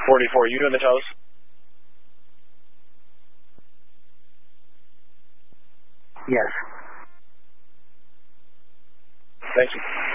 44, you doing the toes? Yes. Thank you.